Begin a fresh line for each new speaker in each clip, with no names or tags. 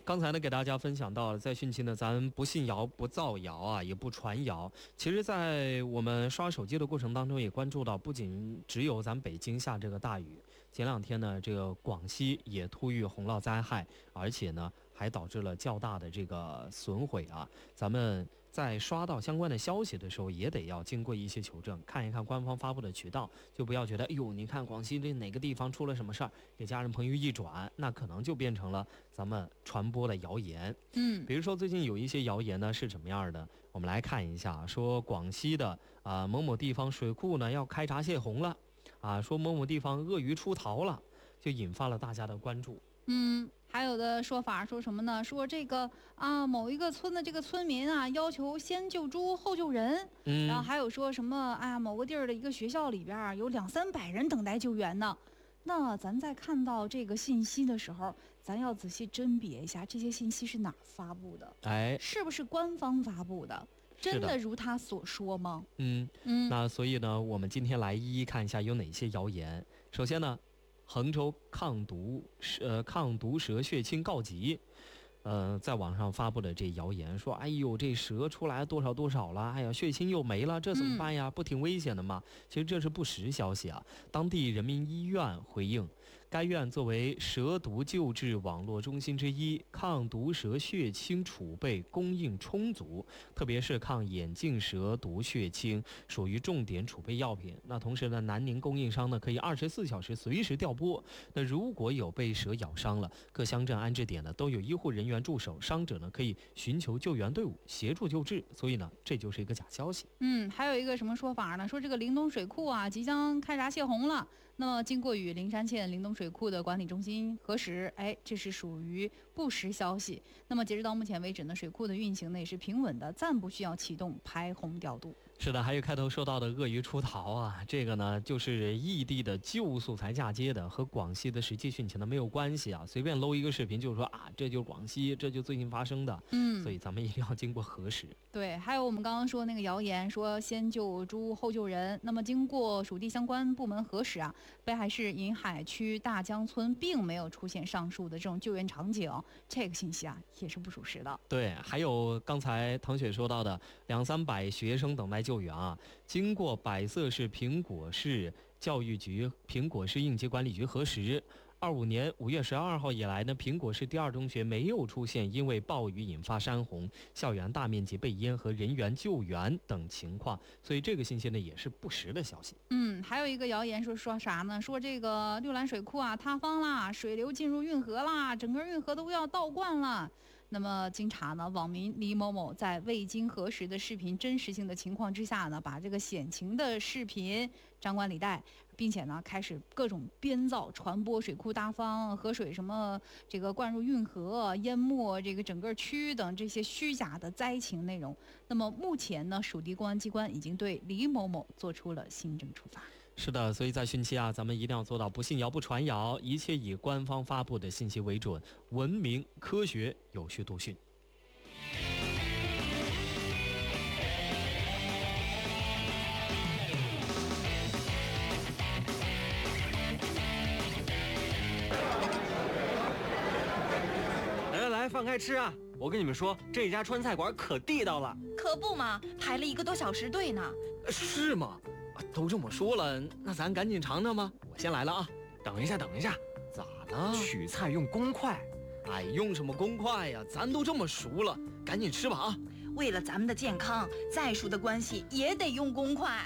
刚才呢，给大家分享到了，在汛期呢，咱不信谣、不造谣啊，也不传谣。其实，在我们刷手机的过程当中，也关注到，不仅只有咱北京下这个大雨，前两天呢，这个广西也突遇洪涝灾害，而且呢，还导致了较大的这个损毁啊。咱们在刷到相关的消息的时候，也得要经过一些求证，看一看官方发布的渠道，就不要觉得，哎呦，你看广西这哪个地方出了什么事儿，给家人朋友一转，那可能就变成了咱们传播的谣言。比如说最近有一些谣言呢是什么样的？我们来看一下，说广西的某某地方水库呢要开闸泄洪了，说某某地方鳄鱼出逃了，就引发了大家的关注。
还有的说法说什么呢？说这个某一个村的这个村民要求先救猪后救人，然后还有说什么某个地儿的一个学校里边有200-300人等待救援呢。那咱在看到这个信息的时候，咱要仔细甄别一下这些信息是哪儿发布的，是不是官方发布的？真的如他所说吗？
那所以呢，我们今天来一一看一下有哪些谣言。首先呢，衡州抗毒蛇血清告急，在网上发布的这谣言说，哎呦，这蛇出来多少了，哎呀，血清又没了，这怎么办呀？不挺危险的吗？其实这是不实消息啊。当地人民医院回应，该院作为蛇毒救治网络中心之一，抗毒蛇血清储备供应充足，特别是抗眼镜蛇毒血清属于重点储备药品。那同时呢，南宁供应商呢可以24小时随时调拨。那如果有被蛇咬伤了，各乡镇安置点呢都有医护人员驻守，伤者呢可以寻求救援队伍协助救治。所以呢，这就是一个假消息。
还有一个什么说法呢？说这个灵东水库即将开闸泄洪了。那么经过与灵山县灵东水库的管理中心核实，这是属于不实消息。那么截止到目前为止呢，水库的运行呢也是平稳的，暂不需要启动排洪调度。
是的，还有开头说到的鳄鱼出逃这个呢就是异地的旧素材嫁接的，和广西的实际汛情呢没有关系随便搂一个视频就说这就是广西，这就最近发生的。所以咱们一定要经过核实。
对，还有我们刚刚说那个谣言，说先救猪后救人。那么经过属地相关部门核实北海市银海区大江村并没有出现上述的这种救援场景，这个信息也是不属实的。
对，还有刚才唐雪说到的200-300学生等待救援经过百色市苹果市教育局、苹果市应急管理局核实，25年5月12号以来呢，苹果市第2中学没有出现因为暴雨引发山洪、校园大面积被淹和人员救援等情况，所以这个信息呢也是不实的消息。
还有一个谣言说啥呢？说这个六兰水库塌方啦，水流进入运河啦，整个运河都要倒灌了。那么经查呢，网民李某某在未经核实的视频真实性的情况之下呢，把这个险情的视频张冠李戴，并且呢开始各种编造传播水库塌方、河水什么这个灌入运河、淹没这个整个区域等这些虚假的灾情内容。那么目前呢，属地公安机关已经对李某某做出了行政处罚。
是的，所以在汛期咱们一定要做到不信谣不传谣，一切以官方发布的信息为准，文明、科学、有序度汛。
来，放开吃我跟你们说，这家川菜馆可地道了。
可不嘛，排了1个多小时队呢。
是吗？都这么说了，那咱赶紧尝尝吧。我先来了等一下，
咋了？
取菜用公筷。
用什么公筷呀？咱都这么熟了，赶紧吃吧
为了咱们的健康，再熟的关系也得用公筷。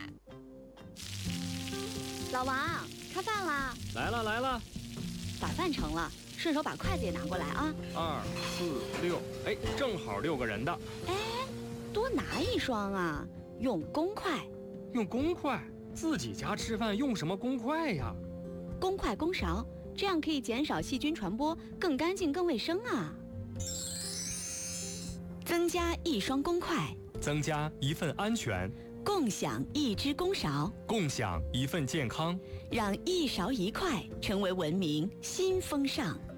老王，开饭啦！
来了。
把饭盛了，顺手把筷子也拿过来
2、4、6，正好6个人的。
多拿1双用公筷。
用公筷？自己家吃饭用什么公筷呀？
公筷公勺，这样可以减少细菌传播，更干净更卫生增加1双公筷，
增加1份安全，
共享1只公勺，
共享1份健康，
让1勺1筷成为文明新风尚。